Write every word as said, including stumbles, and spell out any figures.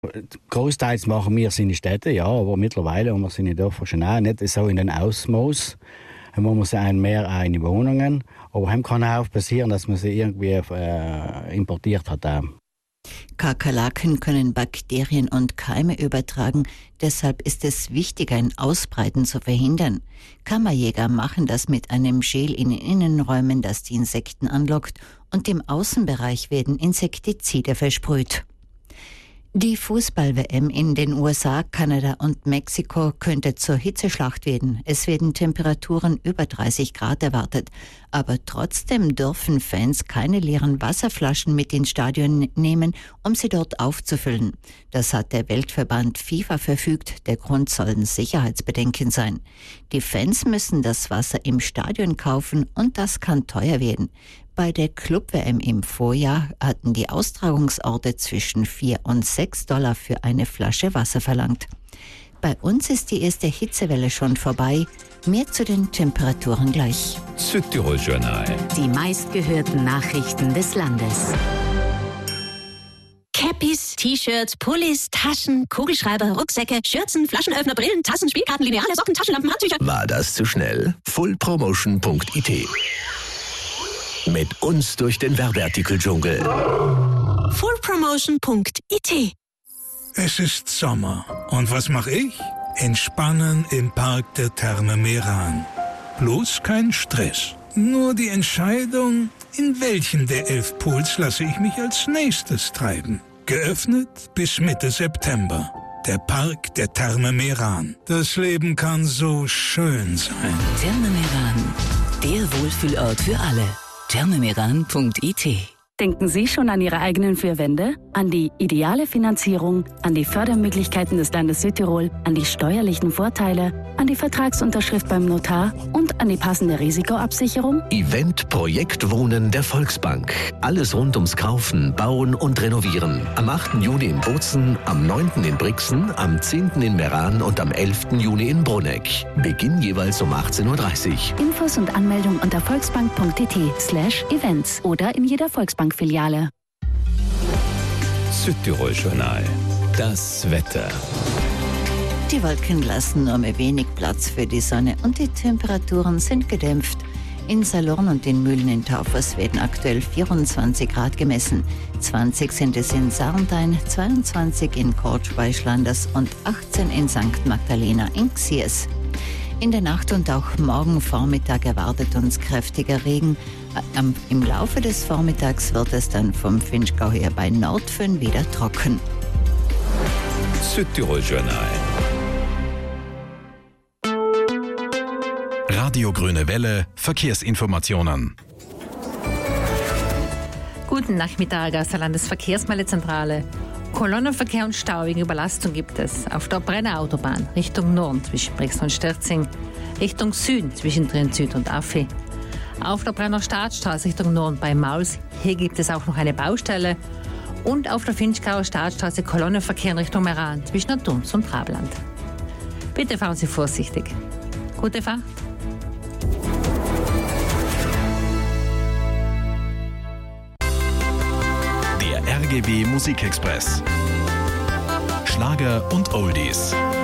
Großteils machen wir es in den Städten, ja, aber mittlerweile haben wir es in den Dörfern schon auch, nicht so in den Ausmaß. Dann machen wir es ein mehr auch in die Wohnungen. Aber dann kann auch passieren, dass man sie irgendwie äh, importiert hat. Auch. Kakerlaken können Bakterien und Keime übertragen, deshalb ist es wichtig, ein Ausbreiten zu verhindern. Kammerjäger machen das mit einem Gel in den Innenräumen, das die Insekten anlockt, und im Außenbereich werden Insektizide versprüht. Die Fußball-W M in den U S A, Kanada und Mexiko könnte zur Hitzeschlacht werden. Es werden Temperaturen über dreißig Grad erwartet. Aber trotzdem dürfen Fans keine leeren Wasserflaschen mit ins Stadion nehmen, um sie dort aufzufüllen. Das hat der Weltverband FIFA verfügt. Der Grund sollen Sicherheitsbedenken sein. Die Fans müssen das Wasser im Stadion kaufen und das kann teuer werden. Bei der Club-W M im Vorjahr hatten die Austragungsorte zwischen vier und sechs Dollar für eine Flasche Wasser verlangt. Bei uns ist die erste Hitzewelle schon vorbei. Mehr zu den Temperaturen gleich. Südtirol Journal. Die meistgehörten Nachrichten des Landes. Cappies, T-Shirts, Pullis, Taschen, Kugelschreiber, Rucksäcke, Schürzen, Flaschenöffner, Brillen, Tassen, Spielkarten, Lineale, Socken, Taschenlampen, Handtücher. War das zu schnell? full promotion punkt i t. Mit uns durch den Werbeartikeldschungel. full promotion punkt i t. Es ist Sommer. Und was mache ich? Entspannen im Park der Therme Meran. Bloß kein Stress. Nur die Entscheidung, in welchen der elf Pools lasse ich mich als nächstes treiben. Geöffnet bis Mitte September. Der Park der Therme Meran. Das Leben kann so schön sein. Therme Meran, der Wohlfühlort für alle. therme meran punkt i t. Denken Sie schon an Ihre eigenen vier Wände? An die ideale Finanzierung, an die Fördermöglichkeiten des Landes Südtirol, an die steuerlichen Vorteile, an die Vertragsunterschrift beim Notar und an die passende Risikoabsicherung? Event Projekt Wohnen der Volksbank. Alles rund ums Kaufen, Bauen und Renovieren. Am achten Juni in Bozen, am neunten in Brixen, am zehnten in Meran und am elften Juni in Bruneck. Beginn jeweils um achtzehn Uhr dreißig. Infos und Anmeldung unter volksbank punkt i t slash events oder in jeder Volksbank-Filiale. Südtirol Journal. Das Wetter. Die Wolken lassen nur mehr wenig Platz für die Sonne und die Temperaturen sind gedämpft. In Salurn und den Mühlen in Taufers werden aktuell vierundzwanzig Grad gemessen. zwanzig sind es in Sarntein, zweiundzwanzig in Kortsch bei Schlanders und achtzehn in Sankt Magdalena in Xies. In der Nacht und auch morgen Vormittag erwartet uns kräftiger Regen. Am, Im Laufe des Vormittags wird es dann vom Vinschgau her bei Nordfön wieder trocken. Südtirol Journal. Radio Grüne Welle, Verkehrsinformationen. Guten Nachmittag aus der Landesverkehrsmeldezentrale. Kolonnenverkehr und Stau wegen Überlastung gibt es auf der Brenner-Autobahn Richtung Norden zwischen Brixen und Sterzing, Richtung Süden zwischen Trient Süd und Affi. Auf der Brenner Staatsstraße Richtung Norden bei Mauls, hier gibt es auch noch eine Baustelle. Und auf der Vinschgauer Staatsstraße Kolonnenverkehr in Richtung Meran zwischen Turms und Trabland. Bitte fahren Sie vorsichtig. Gute Fahrt. Der R G B Musikexpress. Schlager und Oldies.